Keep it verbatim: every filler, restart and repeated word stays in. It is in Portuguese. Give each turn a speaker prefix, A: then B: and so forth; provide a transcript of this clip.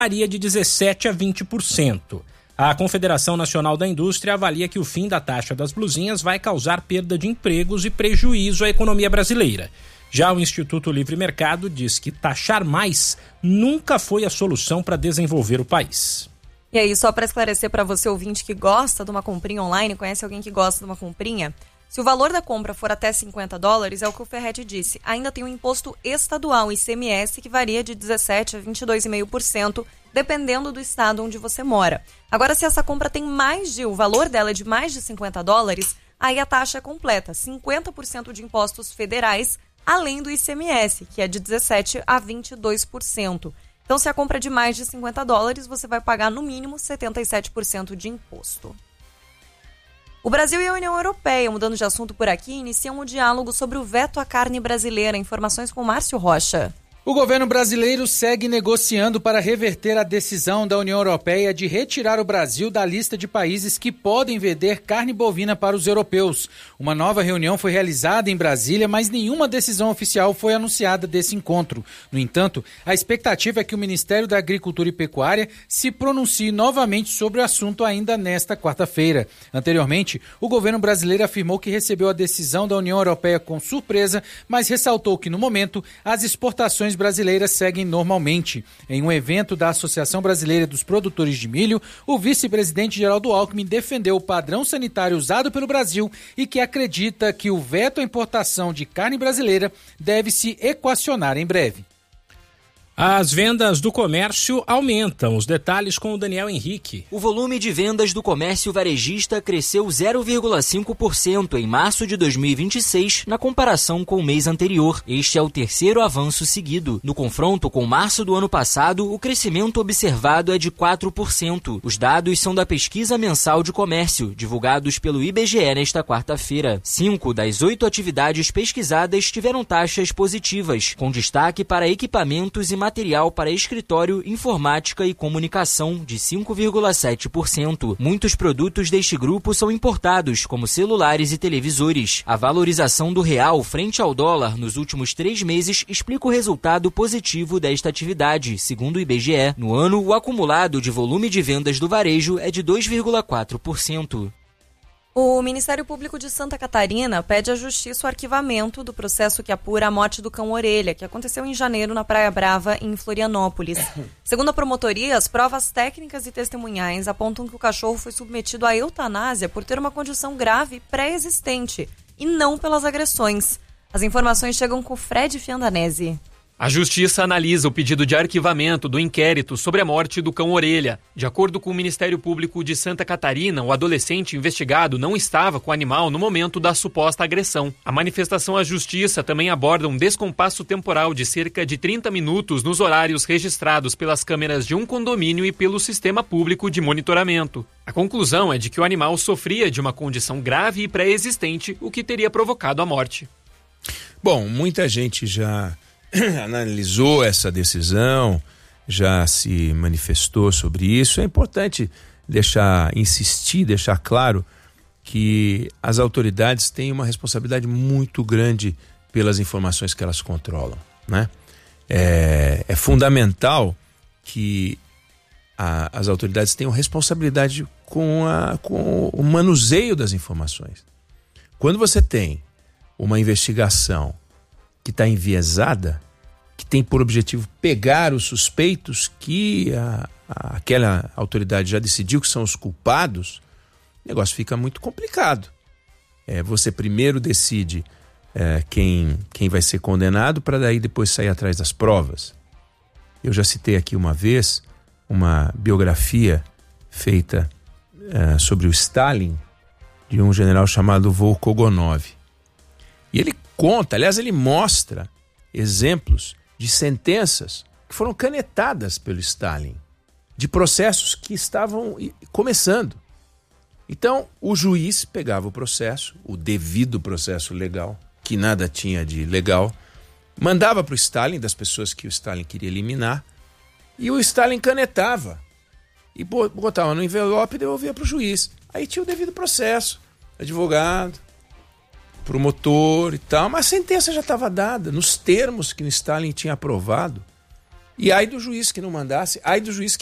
A: varia de dezessete por cento a vinte por cento. A Confederação Nacional da Indústria avalia que o fim da taxa das blusinhas vai causar perda de empregos e prejuízo à economia brasileira. Já o Instituto Livre Mercado diz que taxar mais nunca foi a solução para desenvolver o país.
B: E aí, só para esclarecer para você, ouvinte, que gosta de uma comprinha online, conhece alguém que gosta de uma comprinha? Se o valor da compra for até cinquenta dólares, é o que o Ferretti disse, ainda tem um imposto estadual, I C M S, que varia de dezessete por cento a vinte e dois vírgula cinco por cento, dependendo do estado onde você mora. Agora, se essa compra tem mais de, o valor dela é de mais de cinquenta dólares, aí a taxa é completa, cinquenta por cento de impostos federais, além do I C M S, que é de dezessete por cento a vinte e dois por cento. Então, se a compra é de mais de cinquenta dólares, você vai pagar no mínimo setenta e sete por cento de imposto. O Brasil e a União Europeia, mudando de assunto por aqui, iniciam um diálogo sobre o veto à carne brasileira. Informações com Márcio Rocha.
C: O governo brasileiro segue negociando para reverter a decisão da União Europeia de retirar o Brasil da lista de países que podem vender carne bovina para os europeus. Uma nova reunião foi realizada em Brasília, mas nenhuma decisão oficial foi anunciada desse encontro. No entanto, a expectativa é que o Ministério da Agricultura e Pecuária se pronuncie novamente sobre o assunto ainda nesta quarta-feira. Anteriormente, o governo brasileiro afirmou que recebeu a decisão da União Europeia com surpresa, mas ressaltou que, no momento, as exportações brasileiras seguem normalmente. Em um evento da Associação Brasileira dos Produtores de Milho, o vice-presidente Geraldo Alckmin defendeu o padrão sanitário usado pelo Brasil e que acredita que o veto à importação de carne brasileira deve se equacionar em breve.
A: As vendas do comércio aumentam. Os detalhes com o Daniel Henrique.
D: O volume de vendas do comércio varejista cresceu zero vírgula cinco por cento em março de dois mil e vinte e seis, na comparação com o mês anterior. Este é o terceiro avanço seguido. No confronto com março do ano passado, o crescimento observado é de quatro por cento. Os dados são da pesquisa mensal de comércio, divulgados pelo I B G E nesta quarta-feira. Cinco das oito atividades pesquisadas tiveram taxas positivas, com destaque para equipamentos e material para escritório, informática e comunicação, de cinco vírgula sete por cento. Muitos produtos deste grupo são importados, como celulares e televisores. A valorização do real frente ao dólar nos últimos três meses explica o resultado positivo desta atividade, segundo o I B G E. No ano, o acumulado de volume de vendas do varejo é de dois vírgula quatro por cento.
B: O Ministério Público de Santa Catarina pede à Justiça o arquivamento do processo que apura a morte do cão Orelha, que aconteceu em janeiro na Praia Brava, em Florianópolis. Segundo a promotoria, as provas técnicas e testemunhais apontam que o cachorro foi submetido à eutanásia por ter uma condição grave pré-existente e não pelas agressões. As informações chegam com Fred Fiandanese.
E: A Justiça analisa o pedido de arquivamento do inquérito sobre a morte do cão Orelha. De acordo com o Ministério Público de Santa Catarina, o adolescente investigado não estava com o animal no momento da suposta agressão. A manifestação à Justiça também aborda um descompasso temporal de cerca de trinta minutos nos horários registrados pelas câmeras de um condomínio e pelo sistema público de monitoramento. A conclusão é de que o animal sofria de uma condição grave e pré-existente, o que teria provocado a morte.
F: Bom, muita gente já analisou essa decisão, já se manifestou sobre isso. É importante deixar, insistir, deixar claro que as autoridades têm uma responsabilidade muito grande pelas informações que elas controlam, né? É, é fundamental que a, as autoridades tenham responsabilidade com, a, com o manuseio das informações. Quando você tem uma investigação que está enviesada, que tem por objetivo pegar os suspeitos que a, a, aquela autoridade já decidiu que são os culpados, o negócio fica muito complicado. É, você primeiro decide é, quem, quem vai ser condenado para daí depois sair atrás das provas. Eu já citei aqui uma vez uma biografia feita é, sobre o Stalin, de um general chamado Volkogonov. E ele conta, aliás, ele mostra exemplos de sentenças que foram canetadas pelo Stalin, de processos que estavam começando. Então, o juiz pegava o processo, o devido processo legal, que nada tinha de legal, mandava para o Stalin, das pessoas que o Stalin queria eliminar, e o Stalin canetava, e botava no envelope e devolvia para o juiz. Aí tinha o devido processo, advogado, promotor e tal, mas a sentença já estava dada, nos termos que o Stalin tinha aprovado. E ai do juiz que não mandasse, ai do juiz